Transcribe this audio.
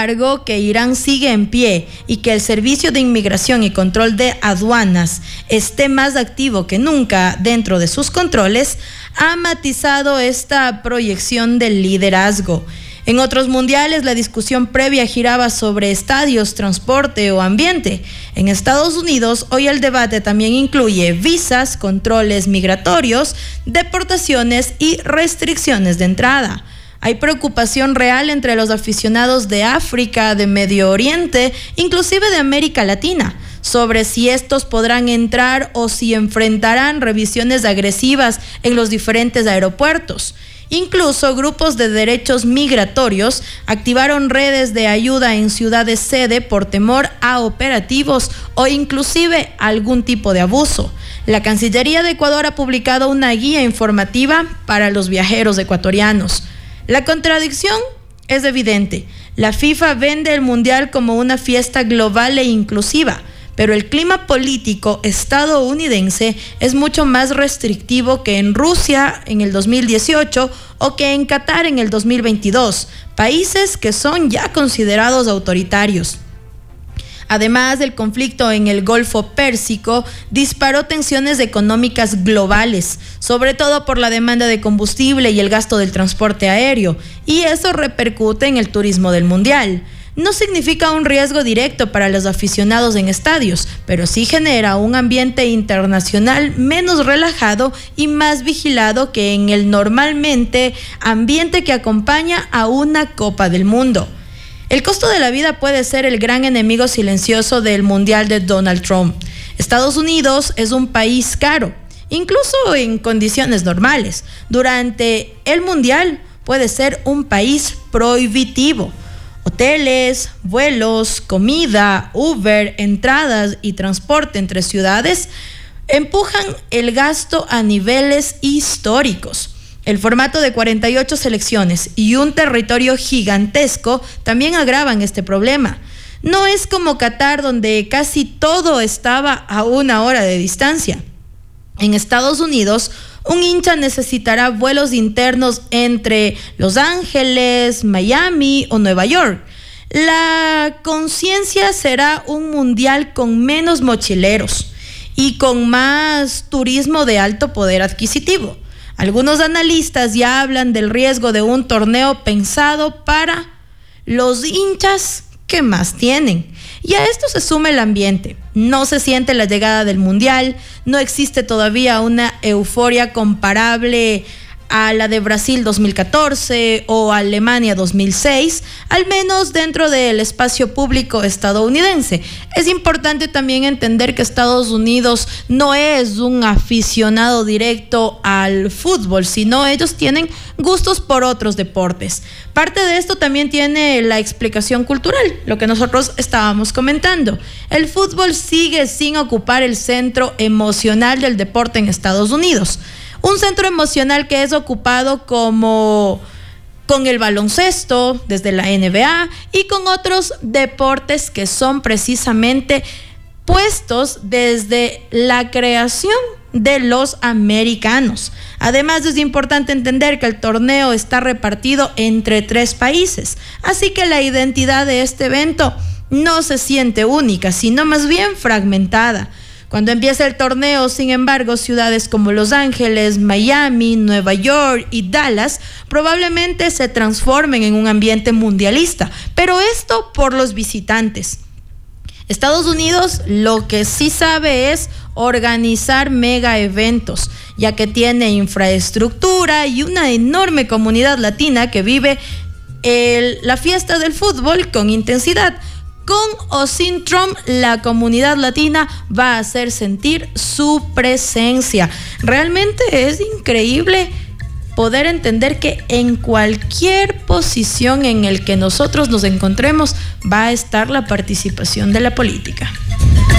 embargo, que Irán sigue en pie y que el Servicio de Inmigración y Control de Aduanas esté más activo que nunca dentro de sus controles, ha matizado esta proyección del liderazgo. En otros mundiales, la discusión previa giraba sobre estadios, transporte o ambiente. En Estados Unidos, hoy el debate también incluye visas, controles migratorios, deportaciones y restricciones de entrada. Hay preocupación real entre los aficionados de África, de Medio Oriente, inclusive de América Latina, sobre si estos podrán entrar o si enfrentarán revisiones agresivas en los diferentes aeropuertos. Incluso grupos de derechos migratorios activaron redes de ayuda en ciudades sede por temor a operativos o inclusive algún tipo de abuso. La Cancillería de Ecuador ha publicado una guía informativa para los viajeros ecuatorianos. La contradicción es evidente. La FIFA vende el Mundial como una fiesta global e inclusiva, pero el clima político estadounidense es mucho más restrictivo que en Rusia en el 2018 o que en Qatar en el 2022, países que son ya considerados autoritarios. Además, el conflicto en el Golfo Pérsico disparó tensiones económicas globales, sobre todo por la demanda de combustible y el gasto del transporte aéreo, y eso repercute en el turismo del Mundial. No significa un riesgo directo para los aficionados en estadios, pero sí genera un ambiente internacional menos relajado y más vigilado que en el normalmente ambiente que acompaña a una Copa del Mundo. El costo de la vida puede ser el gran enemigo silencioso del Mundial de Donald Trump. Estados Unidos es un país caro, incluso en condiciones normales. Durante el Mundial puede ser un país prohibitivo. Hoteles, vuelos, comida, Uber, entradas y transporte entre ciudades empujan el gasto a niveles históricos. El formato de 48 selecciones y un territorio gigantesco también agravan este problema. No es como Qatar, donde casi todo estaba a 1 hora de distancia. En Estados Unidos, un hincha necesitará vuelos internos entre Los Ángeles, Miami o Nueva York. La conciencia será un mundial con menos mochileros y con más turismo de alto poder adquisitivo. Algunos analistas ya hablan del riesgo de un torneo pensado para los hinchas que más tienen. Y a esto se suma el ambiente. No se siente la llegada del Mundial, no existe todavía una euforia comparable a la de Brasil 2014 o Alemania 2006, al menos dentro del espacio público estadounidense. Es importante también entender que Estados Unidos no es un aficionado directo al fútbol, sino ellos tienen gustos por otros deportes. Parte de esto también tiene la explicación cultural, lo que nosotros estábamos comentando. El fútbol sigue sin ocupar el centro emocional del deporte en Estados Unidos. Un centro emocional que es ocupado con el baloncesto, desde la NBA, y con otros deportes que son precisamente puestos desde la creación de los americanos. Además, es importante entender que el torneo está repartido entre 3 países, así que la identidad de este evento no se siente única, sino más bien fragmentada. Cuando empieza el torneo, sin embargo, ciudades como Los Ángeles, Miami, Nueva York y Dallas probablemente se transformen en un ambiente mundialista, pero esto por los visitantes. Estados Unidos lo que sí sabe es organizar mega eventos, ya que tiene infraestructura y una enorme comunidad latina que vive la fiesta del fútbol con intensidad. Con o sin Trump, la comunidad latina va a hacer sentir su presencia. Realmente es increíble poder entender que en cualquier posición en el que nosotros nos encontremos va a estar la participación de la política.